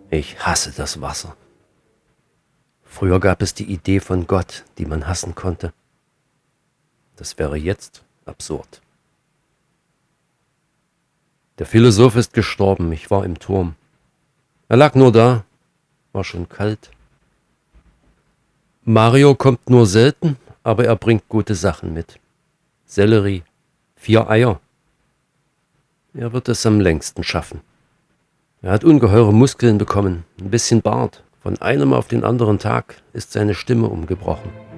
Ich hasse das Wasser. Früher gab es die Idee von Gott, die man hassen konnte. Das wäre jetzt absurd. Der Philosoph ist gestorben, ich war im Turm. Er lag nur da, war schon kalt. Mario kommt nur selten, aber er bringt gute Sachen mit. Sellerie, 4 Eier. Er wird es am längsten schaffen. Er hat ungeheure Muskeln bekommen, ein bisschen Bart. Von einem auf den anderen Tag ist seine Stimme umgebrochen.